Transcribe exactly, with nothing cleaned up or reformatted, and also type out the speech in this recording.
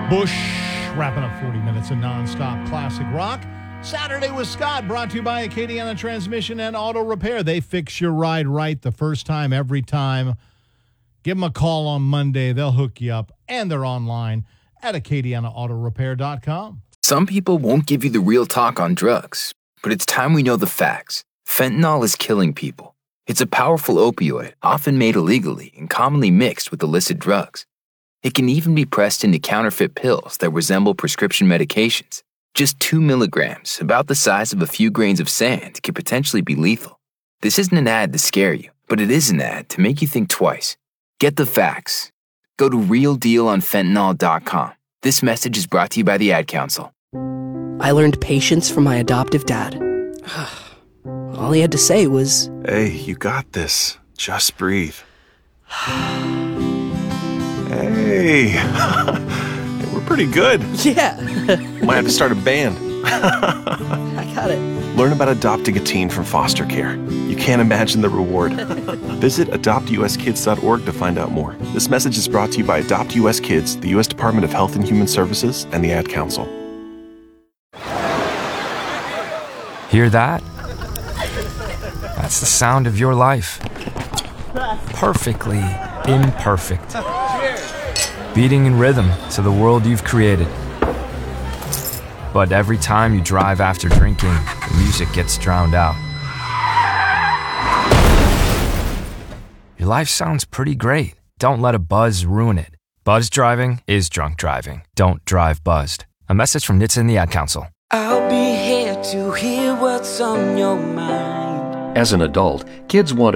Bush, wrapping up forty minutes of nonstop classic rock. Saturday with Scott, brought to you by Acadiana Transmission and Auto Repair. They fix your ride right the first time, every time. Give them a call on Monday. They'll hook you up. And they're online at acadiana auto repair dot com. Some people won't give you the real talk on drugs, but it's time we know the facts. Fentanyl is killing people. It's a powerful opioid, often made illegally and commonly mixed with illicit drugs. It can even be pressed into counterfeit pills that resemble prescription medications. Just two milligrams, about the size of a few grains of sand, could potentially be lethal. This isn't an ad to scare you, but it is an ad to make you think twice. Get the facts. Go to real deal on fentanyl dot com. This message is brought to you by the Ad Council. I learned patience from my adoptive dad. All he had to say was, "Hey, you got this. Just breathe." Hey, we're pretty good. Yeah. Might have to start a band. I got it. Learn about adopting a teen from foster care. You can't imagine the reward. Visit adopt u s kids dot org to find out more. This message is brought to you by Adopt U S Kids, the U S Department of Health and Human Services, and the Ad Council. Hear that? That's the sound of your life. Perfectly imperfect. Beating in rhythm to the world you've created. But every time you drive after drinking, the music gets drowned out. Your life sounds pretty great. Don't let a buzz ruin it. Buzz driving is drunk driving. Don't drive buzzed. A message from N H T S A and the Ad Council. I'll be here to hear what's on your mind. As an adult, kids want